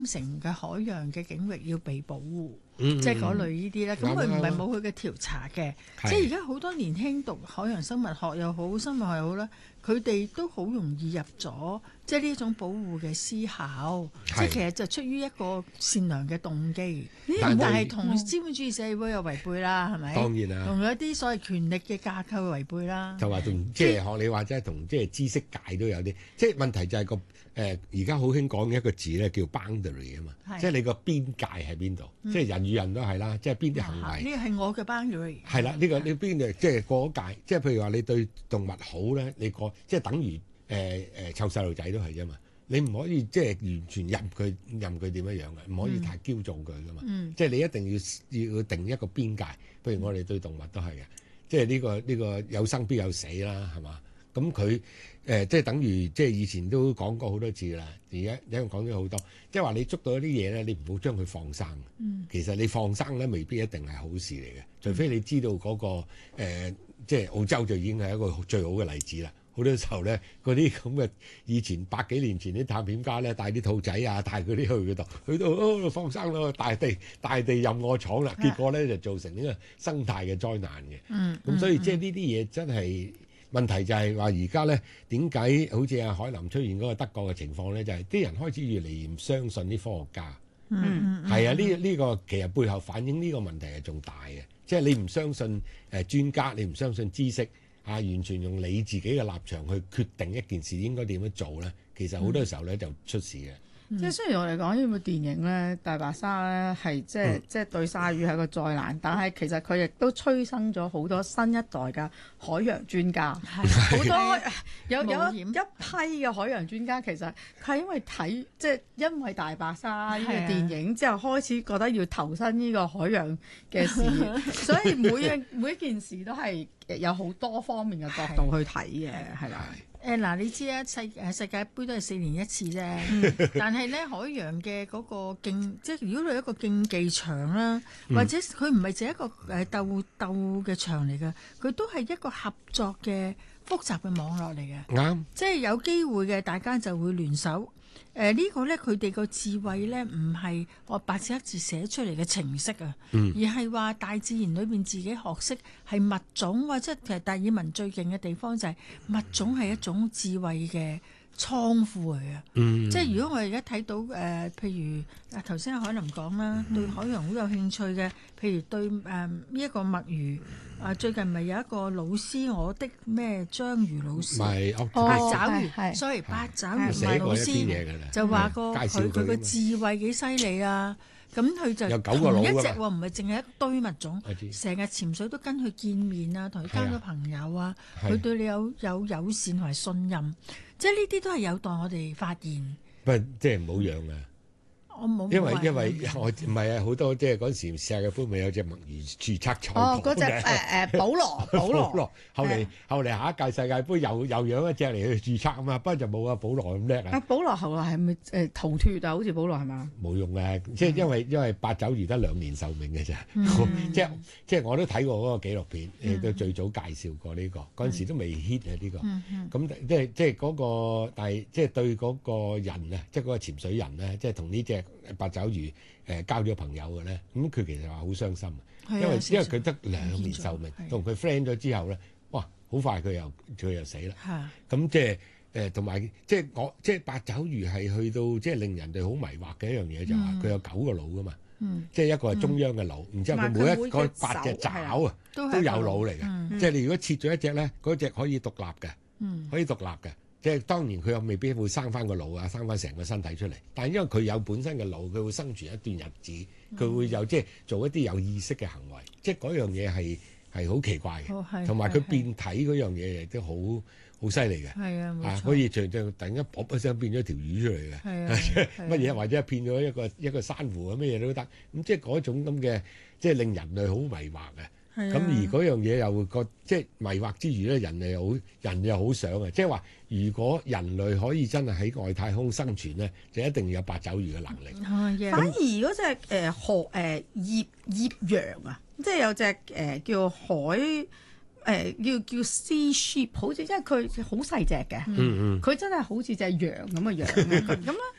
成嘅海洋嘅境域要被保護，即係嗰類呢啲咧。咁佢唔係冇佢嘅調查嘅，即係而家好多年輕讀海洋生物學又好，生物學又好啦，佢哋都好容易入咗即係呢種保護嘅思考，即係其實就出於一個善良嘅動機。但係同資本主義社會又違背啦，係咪？當然啦，同一啲所謂權力嘅架構違背啦。 就話同即係學你話齋，同即係知識界都有啲，即係問題就係個。而家好興講嘅一個字咧，叫 boundary 啊嘛，即係你個邊界喺邊度，即係人與人都係啦，即係邊啲行為。 呢個係我嘅 boundary。 係啦，呢個你邊度即係過咗界，即係譬如話你對動物好咧，你過即係等於湊細路仔都係啫嘛，你唔可以即係完全任佢點樣樣嘅，唔可以太驕縱佢噶嘛，即係你一定要定一個邊界。譬如我哋對動物都係嘅，即係呢個有生必有死啦，係嘛？咁佢即係等於即係以前都講過好多次啦，而家因為講咗好多，即係話你捉到一啲嘢咧，你唔好將佢放生。其實你放生咧，未必一定係好事嚟嘅，除非你知道嗰個即係澳洲就已經係一個最好嘅例子啦。好多時候咧，嗰啲咁嘅以前百幾年前啲探險家咧，帶啲兔仔啊，帶佢啲去嗰度，去到放生咯，大地任我闖啦，結果咧就造成呢個生態嘅災難嘅。咁所以即係呢啲嘢真係。問題就係話而家咧點解好似阿海林出現嗰個德國嘅情況咧，就係啲人開始越嚟越唔相信啲科學家。係啊，呢個其實背後反映呢個問題係仲大嘅，即係你唔相信專家，你唔相信知識啊，完全用你自己嘅立場去決定一件事應該點樣做咧，其實好多時候咧就出事嘅。 即係雖然我嚟講呢部電影咧，大白鯊咧係即係對鯊魚係個災難，但係其實佢亦都催生咗好多新一代嘅海洋專家，好多有一批嘅海洋專家，其實佢係因為睇即係因為大白鯊呢個電影之後開始覺得要投身呢個海洋嘅事業，所以每一件事都係有好多方面嘅角度去睇嘅，係啦。 嗱，你知啊，世界盃都係4年一次啫。但係咧，海洋嘅嗰個即係如果你一個競技場啦，或者佢唔係淨係一個鬥嘅場嚟嘅，佢都係一個合作嘅複雜嘅網絡嚟嘅。啱，即係有機會嘅，大家就會聯手。呢個咧，佢哋個智慧咧，唔係我白紙黑字寫出嚟嘅程式啊，而係話大自然裏邊自己學識係物種，或者其實達爾文最勁嘅地方就係物種係一種智慧嘅倉庫嚟嘅。即係如果我哋而家睇到譬如頭先阿海林講啦，對海洋好有興趣嘅，譬如對呢一個墨魚最近咪有一個老師，我的咩章魚老師，八爪魚，sorry，八爪魚唔係老師，就話佢個智慧幾犀利啊！咁佢就同一隻喎，唔係淨係一堆物種，成日潛水都跟佢見面啊，同佢交咗朋友啊，佢對你有友善同埋信任，即係呢啲都係有待我哋發現。 不過即係唔好養啊！因為我唔係啊，好多即係嗰時世界盃咪有隻墨魚註冊賽嗰隻保羅， 後嚟下一屆世界盃又養一隻嚟去註冊啊嘛，不過就冇阿保羅咁叻啊。 保羅後來係咪逃脫啊？好似保羅係嘛？ 冇用嘅，即係因為八爪魚得2年壽命嘅啫。即係我都睇過嗰個紀錄片，都最早介紹過呢個，嗰陣時都未 hit 啊呢個。咁即係嗰個，但係即係對嗰個人啊，即係嗰個潛水人咧，即係同呢隻八爪魚交咗朋友嘅咧，咁佢其實話好傷心，因為佢得2年壽命，同佢 friend 咗之後咧，哇，好快佢又死啦。咁即係同埋即係八爪魚係去到即係令人哋好迷惑嘅一樣嘢，就話佢有9個腦噶嘛，即係一個係中央嘅腦，然之後佢每一個8隻爪啊都有腦嚟嘅，即係你如果切咗一隻咧，嗰隻可以獨立嘅，可以獨立嘅。即係當然佢又未必會生翻個腦啊，生翻成個身體出嚟。但係因為佢有本身嘅腦，佢會生存一段日子，佢會有即係做一啲有意識嘅行為。即係嗰樣嘢係好奇怪嘅，同埋佢變體嗰樣嘢亦都好犀利嘅。係啊，冇錯。可以突然間噗一聲變咗條魚出嚟嘅，乜嘢或者變咗一個珊瑚啊，乜嘢都得。咁即係嗰種咁嘅，即係令人類好迷惑嘅。咁而嗰樣嘢又會即係迷惑之餘咧，人又好想啊！即係話，如果人類可以真係喺外太空生存咧，就一定要有八爪魚嘅能力。 反而嗰隻葉羊啊，即係有隻叫海叫 sea sheep， 好似因為佢好細隻嘅，佢真係好似隻羊咁嘅樣咁咧。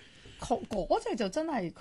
嗰隻就真係